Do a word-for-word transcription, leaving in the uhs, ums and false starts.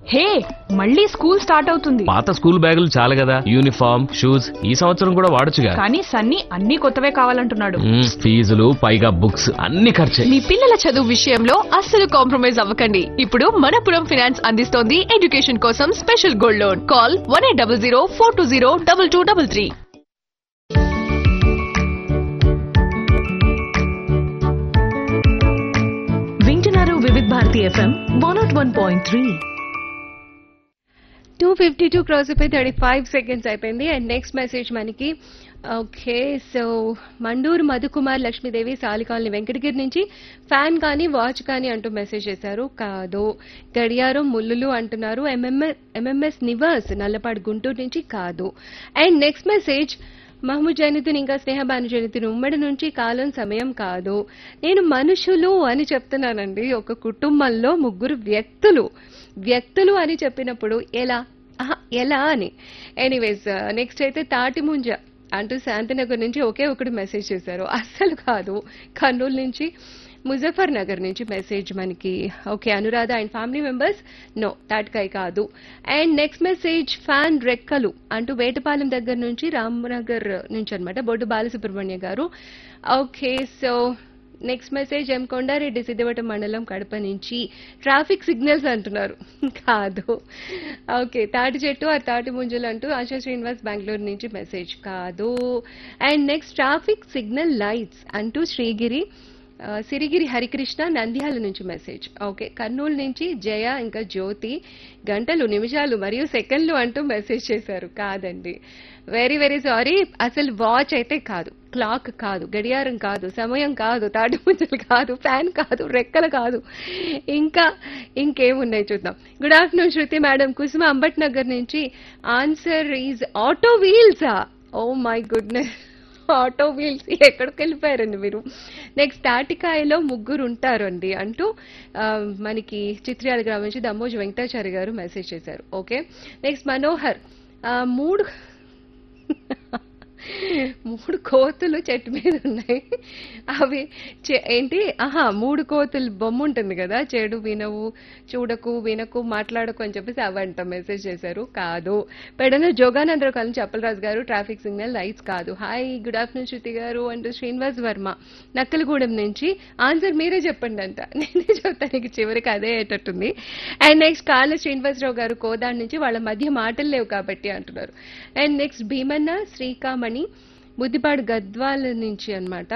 హే, మళ్ళీ school start అవుతుంది. పాత స్కూల్ బ్యాగులు చాలు కదా, యూనిఫామ్ షూస్ ఈ సంవత్సరం కూడా వాడొచ్చుగా. కానీ సన్నీ అన్ని కొత్తవే కావాలంటున్నాడు. మ్మ్, ఫీజులు పైగా బుక్స్ అన్ని ఖర్చే. మీ పిల్లల చదువు విషయంలో అస్సలు కాంప్రమైజ్ అవ్వకండి. ఇప్పుడు మనపురం ఫైనాన్స్ అందిస్తోంది ఎడ్యుకేషన్ కోసం special gold loan. Call one eight double zero four two zero double two double three. వింటున్నారు వివిధ Bharati FM one not one point three. Two fifty two cross అయిపోయి థర్టీ ఫైవ్ సెకండ్స్ అయిపోయింది. And next message మనకి okay so Mandur Madhukumar Lakshmidevi సాలికాలనీ Venkatagiri నుంచి fan కానీ watch కానీ అంటూ message చేశారు. కాదు. గడియారం ముల్లులు అంటున్నారు. ఎంఎంఎస్ ఎంఎంఎస్ నివాస్ నల్లపాడు గుంటూరు నుంచి కాదు. And next message Mahmood Zainuddin ఇంకా స్నేహ భాను జైనుద్దీన్ ఉమ్మడి నుంచి కాలం సమయం కాదు. నేను మనుషులు అని చెప్తున్నానండి. ఒక కుటుంబంలో ముగ్గురు వ్యక్తులు వ్యక్తులు అని చెప్పినప్పుడు ఎలా ఎలా అని. ఎనీవేస్ నెక్స్ట్ అయితే తాటిముంజ అంటూ శాంతినగర్ నుంచి ఒకే ఒకటి మెసేజ్ చేశారు. అస్సలు కాదు. కర్నూలు నుంచి ముజఫర్ నగర్ నుంచి మెసేజ్ మనకి okay Anuradha and family members no తాటికాయ కాదు. అండ్ నెక్స్ట్ మెసేజ్ ఫ్యాన్ రెక్కలు అంటూ వేటపాలెం దగ్గర నుంచి రామనగర్ నుంచి అనమాట బొడ్డు బాలసుబ్రహ్మణ్య గారు. ఓకే సో నెక్స్ట్ మెసేజ్ ఎం కొండారెడ్డి సిద్దివటం మండలం కడప నుంచి ట్రాఫిక్ సిగ్నల్స్ అంటున్నారు. కాదు. ఓకే తాటి చెట్టు ఆ తాటి ముంజలు అంటూ ఆశా శ్రీనివాస్ బెంగళూరు నుంచి మెసేజ్ కాదు. And next traffic signal lights అంటూ శ్రీగిరి సిరిగిరి హరికృష్ణ నంద్యాల నుంచి మెసేజ్. ఓకే కర్నూలు నుంచి జయ ఇంకా జ్యోతి గంటలు నిమిషాలు మరియు సెకండ్లు అంటూ మెసేజ్ చేశారు. కాదండి. Very very sorry. అసలు వాచ్ అయితే కాదు, క్లాక్ కాదు, గడియారం కాదు, సమయం కాదు, తాటి ముంజలు కాదు, ఫ్యాన్ కాదు, రెక్కలు కాదు. ఇంకా ఇంకేమున్నాయి చూద్దాం. గుడ్ ఆఫ్టర్నూన్ శృతి మేడం కుసుమ అంబట్ నగర్ నుంచి answer is auto వీల్సా. Oh my goodness, auto wheels ఎక్కడికి వెళ్ళిపోయారండి మీరు. నెక్స్ట్ తాటికాయలో ముగ్గురు ఉంటారు అండి అంటూ మనకి చిత్ర్యాల గ్రామం నుంచి దమ్మోజు వెంకటాచారి గారు మెసేజ్ చేశారు. ఓకే నెక్స్ట్ మనోహర్ మూడు మూడు కోతులు చెట్టు మీద ఉన్నాయి. అవి ఏంటి ఆహా మూడు కోతులు బొమ్మ ఉంటుంది కదా, చెడు వినవు చూడకు వినకు మాట్లాడకు అని చెప్పేసి అవంట మెసేజ్ చేశారు. కాదు. పెడన జోగానందరావు కాలం చెప్పలరాజు గారు ట్రాఫిక్ సిగ్నల్ లైట్స్ కాదు. హాయ్ గుడ్ ఆఫ్టర్నూన్ శృతి గారు అంటూ శ్రీనివాస్ వర్మ నక్కలగూడెం నుంచి ఆన్సర్ మీరే చెప్పండి అంట. నేనే చెప్తానికి చివరికి అదే అయ్యేటట్టుంది. అండ్ నెక్స్ట్ కాళ్ళ శ్రీనివాసరావు గారు కోదాడి నుంచి వాళ్ళ మధ్య మాటలు లేవు కాబట్టి అంటున్నారు. అండ్ నెక్స్ట్ భీమన్న శ్రీకామణి బుద్దిపాడు గద్వాల నుంచి అన్నమాట.